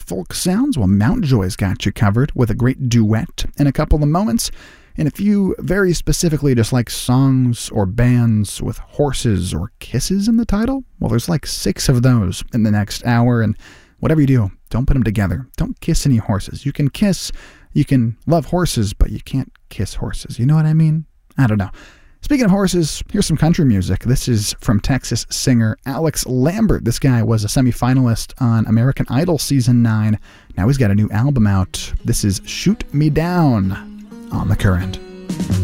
folk sounds, well, Mountjoy's got you covered with a great duet in a couple of moments. And if you very specifically just like songs or bands with horses or kisses in the title, well, there's like 6 of those in the next hour. And whatever you do, don't put them together. Don't kiss any horses. You can love horses, but you can't kiss horses. You know what I mean? I don't know. Speaking of horses, here's some country music. This is from Texas singer Alex Lambert. This guy was a semifinalist on American Idol Season 9. Now he's got a new album out. This is Shoot Me Down on The Current.